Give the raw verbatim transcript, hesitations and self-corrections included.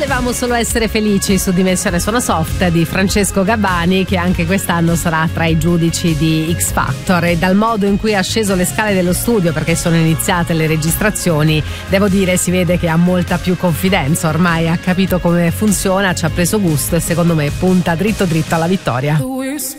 Volevamo solo essere felici su Dimensione Suono Soft di Francesco Gabbani, che anche quest'anno sarà tra i giudici di X Factor, e dal modo in cui ha sceso le scale dello studio perché sono iniziate le registrazioni, devo dire si vede che ha molta più confidenza, ormai ha capito come funziona, ci ha preso gusto e secondo me punta dritto dritto alla vittoria.